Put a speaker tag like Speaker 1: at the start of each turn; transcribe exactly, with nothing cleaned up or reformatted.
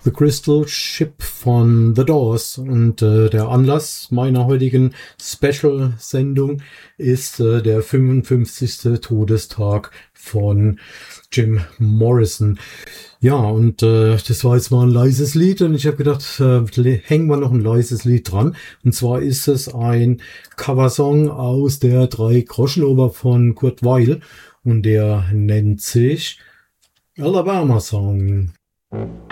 Speaker 1: The Crystal Ship von The Doors. Und äh, der Anlass meiner heutigen Special-Sendung ist äh, der fünfundfünfzigste Todestag von Jim Morrison. Ja, und äh, das war jetzt mal ein leises Lied und ich habe gedacht, äh, hängen wir noch ein leises Lied dran. Und zwar ist es ein Coversong aus der Drei-Groschen-Oper von Kurt Weill und der nennt sich Alabama Song.